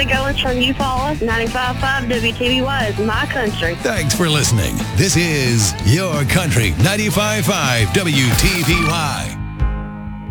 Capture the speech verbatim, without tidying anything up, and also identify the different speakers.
Speaker 1: it going from Eufaula. ninety-five point five W T B Y is my country.
Speaker 2: Thanks for listening. This is Your Country, ninety-five point five W T B Y.